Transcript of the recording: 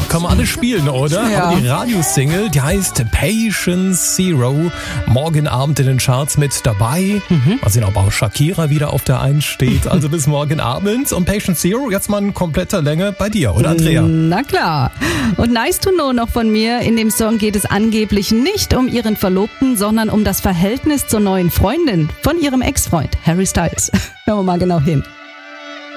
Kann man alles spielen, oder? Ja. Aber die Radiosingle, die heißt Patience Zero. Morgen Abend in den Charts mit dabei. Mal sehen, ob auch Shakira wieder auf der 1 steht. Also bis morgen Abend. Und Patience Zero jetzt mal in kompletter Länge bei dir, oder Andrea? Na klar. Und Nice to Know noch von mir. In dem Song geht es angeblich nicht um ihren Verlobten, sondern um das Verhältnis zur neuen Freundin von ihrem Ex-Freund Harry Styles. Hören wir mal genau hin.